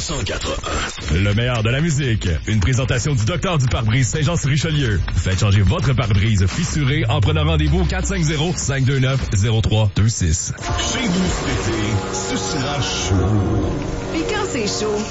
104.1. Le meilleur de la musique. Une présentation du docteur du pare-brise Saint-Jean-sur-Richelieu. Faites changer votre pare-brise fissuré en prenant rendez-vous au 450-529-0326. Chez vous cet été, ce sera chaud. Puis quand c'est chaud,